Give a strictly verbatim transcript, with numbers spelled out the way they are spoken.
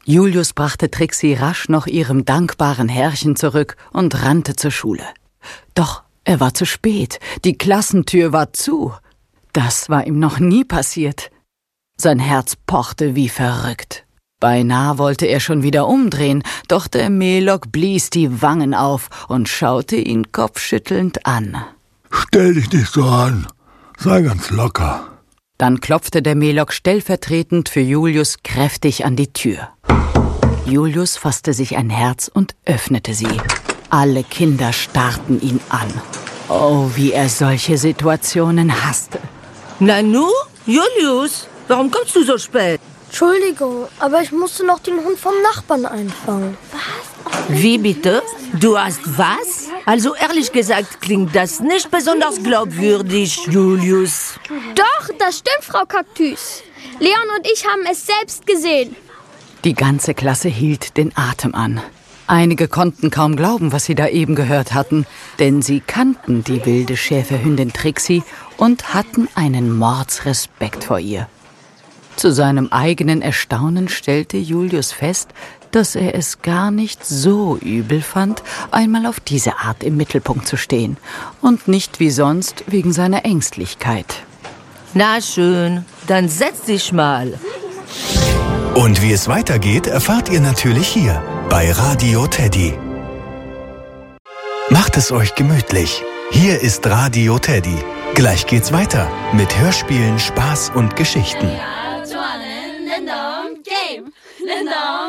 Julius brachte Trixie rasch noch ihrem dankbaren Herrchen zurück und rannte zur Schule. Doch er war zu spät, die Klassentür war zu. Das war ihm noch nie passiert. Sein Herz pochte wie verrückt. Beinahe wollte er schon wieder umdrehen, doch der Melok blies die Wangen auf und schaute ihn kopfschüttelnd an. »Stell dich nicht so an, sei ganz locker.« Dann klopfte der Melok stellvertretend für Julius kräftig an die Tür. Julius fasste sich ein Herz und öffnete sie. Alle Kinder starrten ihn an. Oh, wie er solche Situationen hasste. Nanu, Julius, warum kommst du so spät? Entschuldigung, aber ich musste noch den Hund vom Nachbarn einfangen. Was? Wie bitte? Du hast was? Also ehrlich gesagt klingt das nicht besonders glaubwürdig, Julius. Doch, das stimmt, Frau Kaktus. Leon und ich haben es selbst gesehen. Die ganze Klasse hielt den Atem an. Einige konnten kaum glauben, was sie da eben gehört hatten, denn sie kannten die wilde Schäferhündin Trixie und hatten einen Mordsrespekt vor ihr. Zu seinem eigenen Erstaunen stellte Julius fest, dass er es gar nicht so übel fand, einmal auf diese Art im Mittelpunkt zu stehen und nicht wie sonst wegen seiner Ängstlichkeit. Na schön, dann setz dich mal. Und wie es weitergeht, erfahrt ihr natürlich hier bei Radio Teddy. Macht es euch gemütlich. Hier ist Radio Teddy. Gleich geht's weiter mit Hörspielen, Spaß und Geschichten.